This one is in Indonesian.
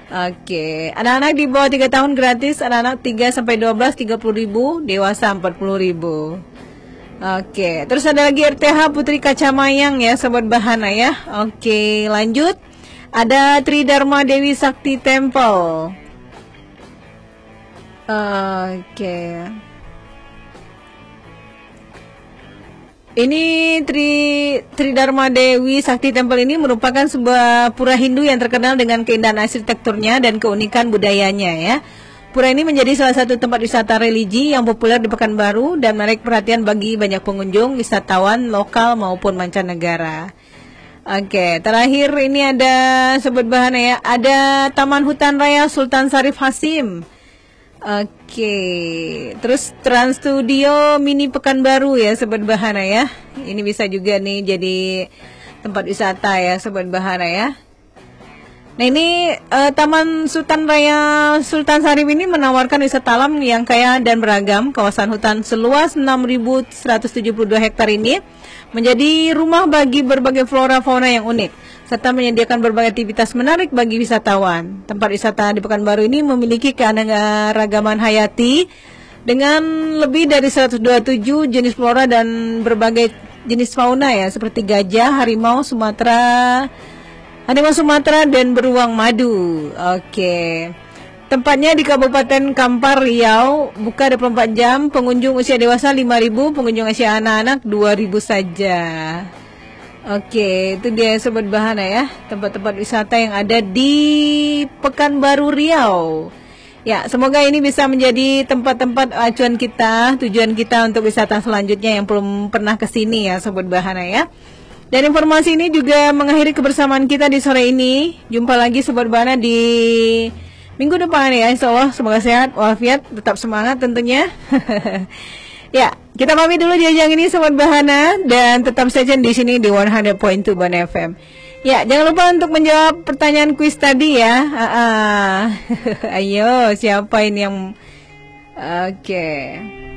Oke, anak-anak di bawah 3 tahun gratis, anak-anak 3 sampai 12 30.000, dewasa 40.000. Oke, terus ada lagi RTH Putri Kacamayang ya, Sobat Bahana ya. Oke, lanjut. Ada Tridharma Dewi Sakti Temple. Oke. Ini Tridharma Dewi Sakti Temple ini merupakan sebuah pura Hindu yang terkenal dengan keindahan arsitekturnya dan keunikan budayanya ya. Pura ini menjadi salah satu tempat wisata religi yang populer di Pekanbaru dan menarik perhatian bagi banyak pengunjung, wisatawan lokal maupun mancanegara. Oke, terakhir ini ada Sobat Bahana ya, ada Taman Hutan Raya Sultan Syarif Hasim. Oke, terus Trans Studio Mini Pekanbaru ya Sobat Bahana ya. Ini bisa juga nih jadi tempat wisata ya Sobat Bahana ya. Nah ini Taman Sultan Raya Sultan Syarif ini menawarkan wisata alam yang kaya dan beragam. Kawasan hutan seluas 6.172 hektar ini menjadi rumah bagi berbagai flora fauna yang unik, serta menyediakan berbagai aktivitas menarik bagi wisatawan. Tempat wisata di Pekanbaru ini memiliki keanekaragaman hayati dengan lebih dari 127 jenis flora dan berbagai jenis fauna ya, seperti gajah, harimau Sumatera, dan beruang madu. Oke. Tempatnya di Kabupaten Kampar, Riau, buka 24 jam, pengunjung usia dewasa 5.000, pengunjung usia anak-anak 2.000 saja. Oke, itu dia Sobat Bahana ya, tempat-tempat wisata yang ada di Pekanbaru Riau. Ya, semoga ini bisa menjadi tempat-tempat acuan kita, tujuan kita untuk wisata selanjutnya yang belum pernah ke sini ya Sobat Bahana ya. Dan informasi ini juga mengakhiri kebersamaan kita di sore ini. Jumpa lagi Sobat Bahana di minggu depan ya, insyaallah. Semoga sehat walafiat, tetap semangat tentunya. Ya, kita pamit dulu di ajang ini Sobat Bahana dan tetap saja di sini di 100.2 Ban FM. Ya, jangan lupa untuk menjawab pertanyaan kuis tadi ya. Ayo, siapa ini yang Oke.